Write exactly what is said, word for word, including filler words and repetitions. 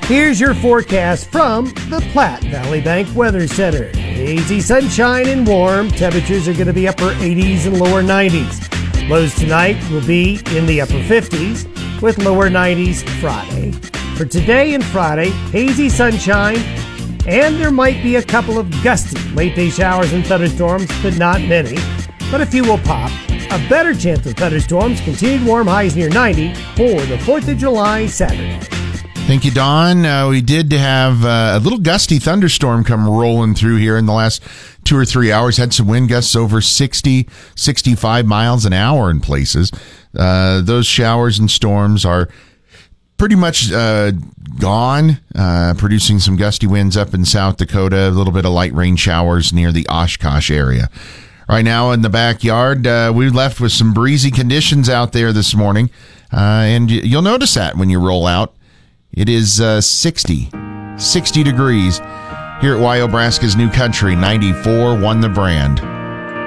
Here's your forecast from the Platte Valley Bank Weather Center. Hazy sunshine and warm. Temperatures are going to be upper eighties and lower nineties. Lows tonight will be in the upper fifties with lower nineties Friday. For today and Friday, hazy sunshine, and there might be a couple of gusty late-day showers and thunderstorms, but not many. But a few will pop. A better chance of thunderstorms, continued warm highs near ninety for the fourth of July Saturday. Thank you, Don. Uh, we did have uh, a little gusty thunderstorm come rolling through here in the last two or three hours. Had some wind gusts over sixty, sixty-five miles an hour in places. Uh, those showers and storms are pretty much uh, gone, uh, producing some gusty winds up in South Dakota, a little bit of light rain showers near the Oshkosh area. Right now in the backyard, uh, we left with some breezy conditions out there this morning, uh, and you'll notice that when you roll out. It is uh, sixty, sixty degrees here at Wyobraska's New Country, ninety-four won the brand.